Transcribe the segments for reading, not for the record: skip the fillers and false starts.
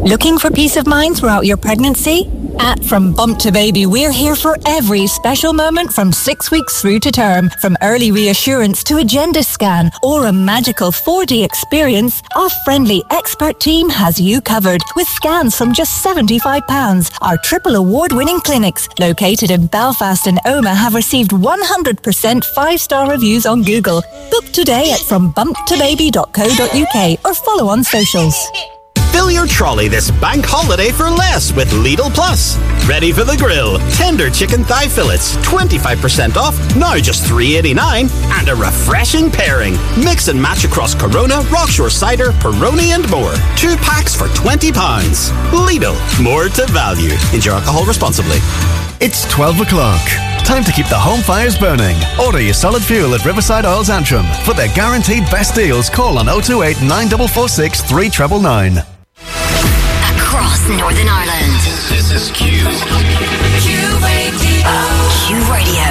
Looking for peace of mind throughout your pregnancy? At From Bump to Baby, we're here for every special moment from 6 weeks through to term. From early reassurance to a gender scan or a magical 4D experience, our friendly expert team has you covered with scans from just £75. Our triple award-winning clinics, located in Belfast and Omagh, have received 100% 5-star reviews on Google. Book today at frombumptobaby.co.uk or follow on socials. Fill your trolley this bank holiday for less with Lidl Plus. Ready for the grill. Tender chicken thigh fillets, 25% off, now just $3.89. And a refreshing pairing. Mix and match across Corona, Rockshore Cider, Peroni and more. 2 packs for £20. Lidl, more to value. Enjoy alcohol responsibly. It's 12 o'clock. Time to keep the home fires burning. Order your solid fuel at Riverside Oils Antrim. For their guaranteed best deals, call on 028 9446 3999. Across Northern Ireland. This is Q. Q Radio. Q Radio.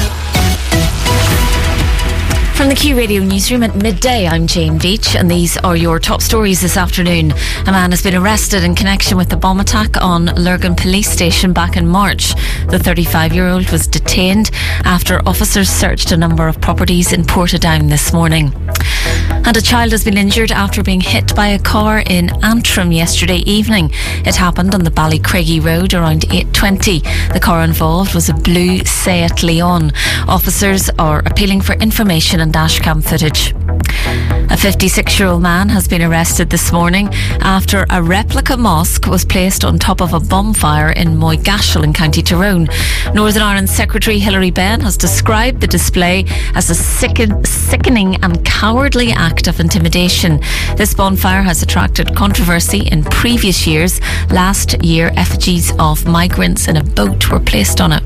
From the Q Radio newsroom at midday, I'm Jane Beach, and these are your top stories this afternoon. A man has been arrested in connection with the bomb attack on Lurgan Police Station back in March. The 35-year-old was detained after officers searched a number of properties in Portadown this morning. And a child has been injured after being hit by a car in Antrim yesterday evening. It happened on the Ballycraigie Road around 8:20. The car involved was a blue Seat Leon. Officers are appealing for information and dashcam footage. A 56-year-old man has been arrested this morning after a replica mosque was placed on top of a bonfire in Moygashel in County Tyrone. Northern Ireland Secretary Hilary Benn has described the display as a sickening and cowardly act of intimidation. This bonfire has attracted controversy in previous years. Last year, effigies of migrants in a boat were placed on it.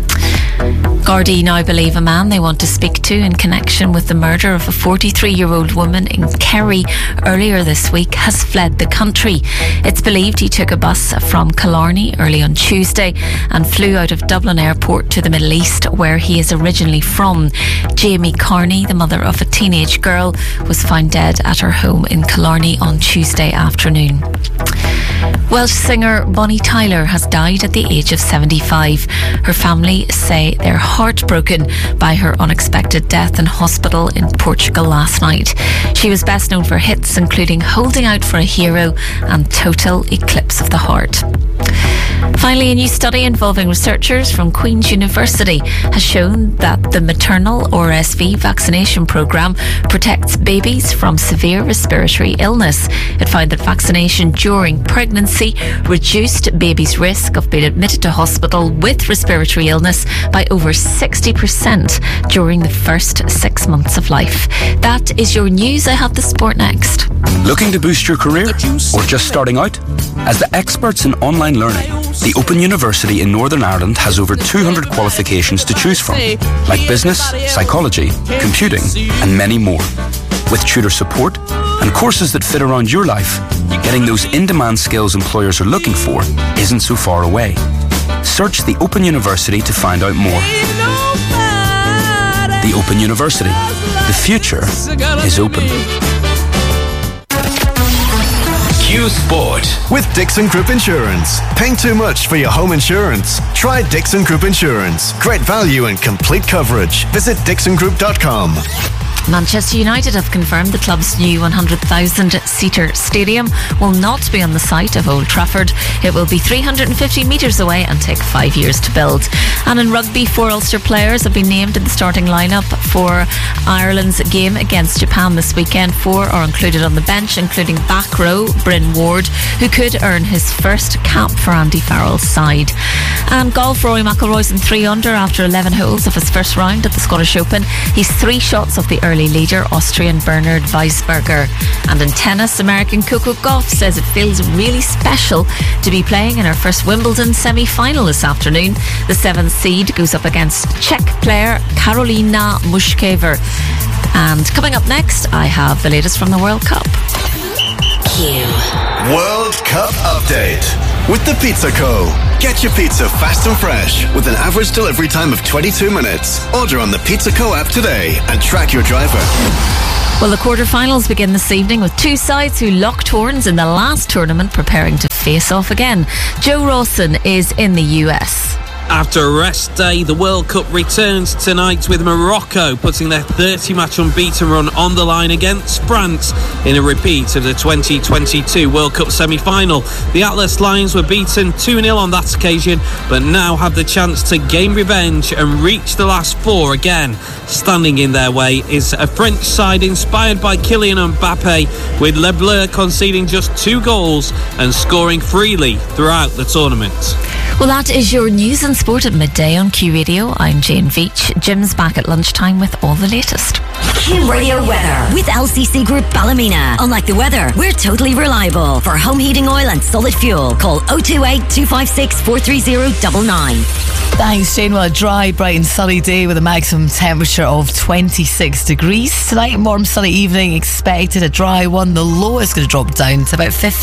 Gardaí now believe a man they want to speak to in connection with the murder of a 43-year-old woman in Kerry earlier this week has fled the country. It's believed he took a bus from Killarney early on Tuesday and flew out of Dublin Airport to the Middle East, where he is originally from. Jamie Carney, the mother of a teenage girl, was found dead at her home in Killarney on Tuesday afternoon. Welsh singer Bonnie Tyler has died at the age of 75. Her family say they're heartbroken by her unexpected death in hospital in Portugal last night. She was best known for hits including Holding Out for a Hero and Total Eclipse of the Heart. Finally, a new study involving researchers from Queen's University has shown that the maternal RSV vaccination programme protects babies from severe respiratory illness. It found that vaccination during pregnancy reduced babies' risk of being admitted to hospital with respiratory illness by over 60% during the first 6 months of life. That is your news. I have the sport next. Looking to boost your career or just starting out? As the experts in online learning, the Open University in Northern Ireland has over 200 qualifications to choose from, like business, psychology, computing, and many more. With tutor support and courses that fit around your life, getting those in-demand skills employers are looking for isn't so far away. Search the Open University to find out more. The Open University. The future is open. Q Sport with Dixon Group Insurance. Paying too much for your home insurance? Try Dixon Group Insurance. Great value and complete coverage. Visit dixongroup.com. Manchester United have confirmed the club's new 100,000-seater stadium will not be on the site of Old Trafford. It will be 350 metres away and take 5 years to build. And in rugby, 4 Ulster players have been named in the starting lineup for Ireland's game against Japan this weekend. 4 are included on the bench, including back row Bryn Ward, who could earn his first cap for Andy Farrell's side. And golf, Rory McIlroy's in 3 under after 11 holes of his first round at the Scottish Open. He's 3 shots off the early leader, Austrian Bernard Weisberger. And in tennis, American Coco Gauff says it feels really special to be playing in her first Wimbledon semi-final this afternoon. The 7th seed goes up against Czech player Karolina Mushkeva. And coming up next, I have the latest from the World Cup. World Cup update with the Pizza Co. Get your pizza fast and fresh with an average delivery time of 22 minutes. Order on the Pizza Co app today and track your driver. Well, the quarterfinals begin this evening with two sides who locked horns in the last tournament preparing to face off again. Joe Rawson is in the US. After a rest day, the World Cup returns tonight with Morocco putting their 30-match unbeaten run on the line against France in a repeat of the 2022 World Cup semi-final. The Atlas Lions were beaten 2-0 on that occasion, but now have the chance to gain revenge and reach the last four again. Standing in their way is a French side inspired by Kylian Mbappe, with Le Bleu conceding just 2 goals and scoring freely throughout the tournament. Well, that is your news and sport at midday on Q Radio. I'm Jane Veach. Jim's back at lunchtime with all the latest. Q Radio weather with LCC Group Ballymena. Unlike the weather, we're totally reliable. For home heating oil and solid fuel, call 028 256 43099. Thanks, Jane. Well, a dry, bright and sunny day with a maximum temperature of 26 degrees. Tonight, warm sunny evening expected, a dry one. The low is going to drop down to about 15.